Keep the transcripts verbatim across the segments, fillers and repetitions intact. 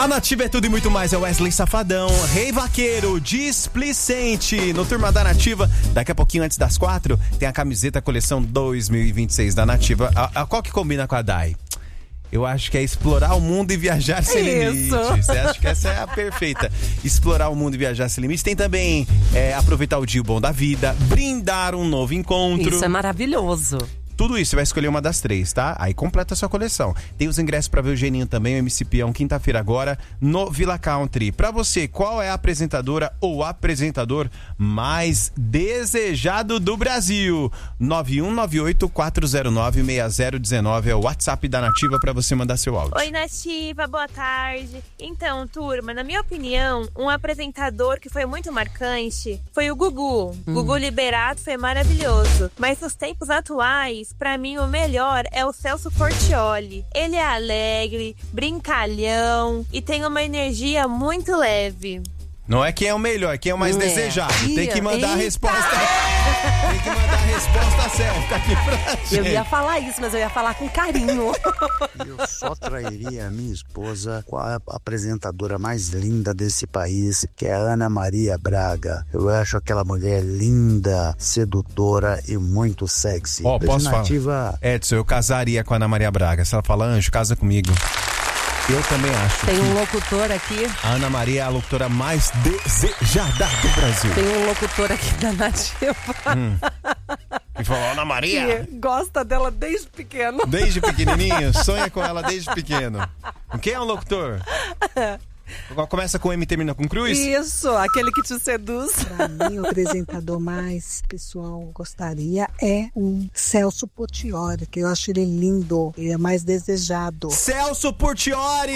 A Nativa é tudo e muito mais, é Wesley Safadão, Rei Vaqueiro, Displicente, no Turma da Nativa. Daqui a pouquinho, antes das quatro, tem a camiseta coleção dois mil e vinte e seis da Nativa. A, a qual que combina com a Dai? Eu acho que é explorar o mundo e viajar sem limites. Você acha que essa é a perfeita? Explorar o mundo e viajar sem limites. Tem também é, aproveitar o dia bom da vida, brindar um novo encontro. Isso é maravilhoso. Tudo isso, você vai escolher uma das três, tá? Aí completa a sua coleção. Tem os ingressos pra ver o Geninho também, o M C Peão, quinta-feira agora, no Villa Country. Pra você, qual é a apresentadora ou apresentador mais desejado do Brasil? nove um nove oito quatro zero nove seis zero um nove é o WhatsApp da Nativa pra você mandar seu áudio. Oi, Nativa, boa tarde. Então, turma, na minha opinião, um apresentador que foi muito marcante foi o Gugu. Hum. Gugu Liberato foi maravilhoso. Mas nos tempos atuais, pra mim, o melhor é o Celso Portiolli. Ele é alegre, brincalhão e tem uma energia muito leve. Não é quem é o melhor, quem é o mais é. desejado. Tem que mandar Eita. a resposta. Tem que mandar a resposta certa aqui pra gente. Eu ia falar isso, mas eu ia falar com carinho. Eu só trairia a minha esposa com a apresentadora mais linda desse país, que é a Ana Maria Braga. Eu acho aquela mulher linda, sedutora e muito sexy. Ó, oh, posso Nativa... falar? Edson, eu casaria com a Ana Maria Braga. Se ela falar, Anjo, casa comigo. Eu também acho. Tem que um locutor aqui. a Ana Maria é a locutora mais desejada do Brasil. Tem um locutor aqui da Nativa. Hum. E falou, Ana Maria. Que gosta dela desde pequeno. Desde pequenininho, sonha com ela desde pequeno. Quem é o locutor? Começa com M e termina com Cruz? Isso, aquele que te seduz. Pra mim, o apresentador mais pessoal gostaria é um Celso Portiolli, que eu acho ele lindo, ele é mais desejado. Celso Portiolli!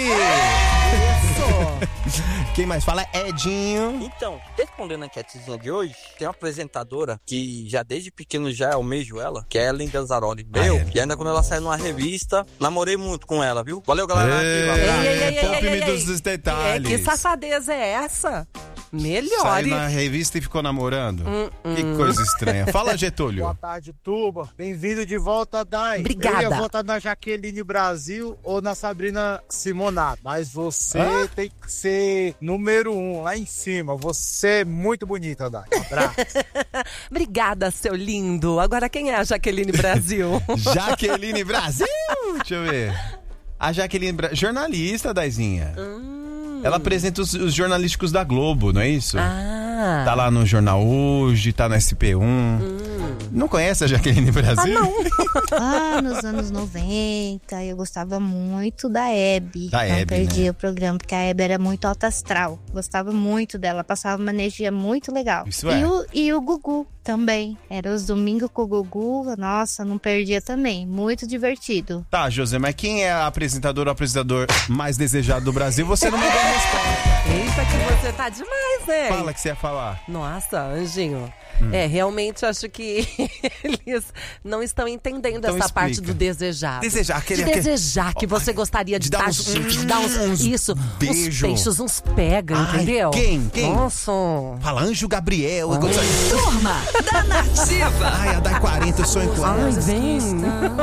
Isso! Quem mais fala é Edinho. Então, respondendo a enquetezinha de hoje, tem uma apresentadora que já desde pequeno já almejo ela, que é a Ellen Ganzaroli. Meu, Ah, é. e ainda quando ela saiu numa revista, namorei muito com ela, viu? Valeu, galera. Ei, Ativa. ei, ei, ei, poupe-me ei, ei, dos ei. detalhes. É, que safadeza é essa? Melhor. Saiu na revista e ficou namorando? Hum, hum. Que coisa estranha. Fala, Getúlio. Boa tarde, Tuba. Bem-vindo de volta, Dai. Obrigada. Eu ia votar na Jaqueline Brasil ou na Sabrina Simonato. Mas você Hã? tem que ser número um, lá em cima. Você é muito bonita, Dai. Um abraço. Obrigada, seu lindo. Agora quem é a Jaqueline Brasil? Jaqueline Brasil. Deixa eu ver. A Jaqueline Brasil, jornalista, Daizinha. Hum. Ela apresenta os, os jornalísticos da Globo, não é isso? Ah. Tá lá no Jornal Hoje, tá no S P um. Hum. Não conhece a Jaqueline Brasil? Ah, não. Ah, nos anos noventa, eu gostava muito da Hebe. Da Não Hebe, perdi né? o programa, porque a Hebe era muito alta astral. Gostava muito dela, passava uma energia muito legal. Isso é. E o, e o Gugu também. Era os domingos com o Gugu, nossa, não perdia também. Muito divertido. Tá, José, mas quem é a apresentadora ou apresentador mais desejado do Brasil? Você não me deu a resposta. Eita, que você tá demais, né? Fala que você ia falar. Nossa, Anjinho. É, realmente acho que eles não estão entendendo Então essa explica. parte do desejado. Desejar, aquele- De aquele- desejar que você gostaria de, de dar dar, uns- de dar uns, uns isso, beijo. uns peixes, uns pega, Ai, entendeu? quem? Quem? Nossa. Fala, Anjo Gabriel. Turma da Nativa. Ai, a Dai quarenta, eu sonho com ela. Ai, vem.